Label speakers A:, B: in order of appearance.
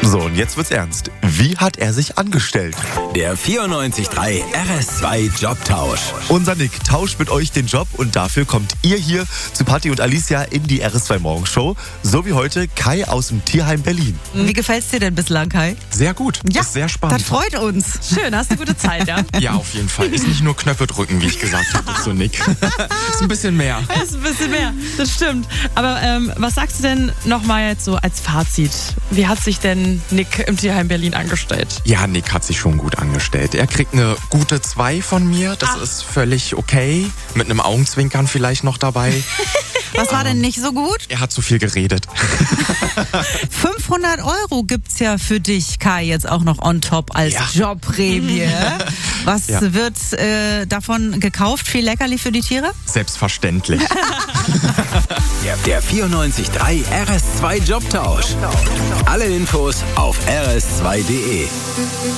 A: So, und jetzt wird's ernst. Wie hat er sich angestellt?
B: Der 94.3 RS2 Jobtausch.
A: Unser Nick tauscht mit euch den Job und dafür kommt ihr hier zu Patti und Alicia in die RS2 Morgenshow. So wie heute Kai aus dem Tierheim Berlin.
C: Wie gefällt's dir denn bislang, Kai?
D: Sehr gut.
C: Ja,
D: ist sehr spannend.
C: Das freut uns. Schön, hast eine gute Zeit, ja?
D: Ja, auf jeden Fall. Ist nicht nur Knöpfe drücken, wie ich gesagt habe, so Nick. Ist ein bisschen mehr.
C: Ist ein bisschen mehr, das stimmt. Aber was sagst du denn nochmal jetzt so als Fazit? Wie hat sich denn Nick im Tierheim Berlin angestellt?
D: Ja, Nick hat sich schon gut angestellt. Er kriegt eine gute 2 von mir. Das ist völlig okay. Mit einem Augenzwinkern vielleicht noch dabei.
C: Was war denn nicht so gut?
D: Er hat zu viel geredet.
C: 500 € gibt's ja für dich, Kai, jetzt auch noch on top als Jobprämie. Was wird davon gekauft? Viel Leckerli für die Tiere?
D: Selbstverständlich.
B: Der 94.3 RS2 Jobtausch. Alle Infos auf rs2.de.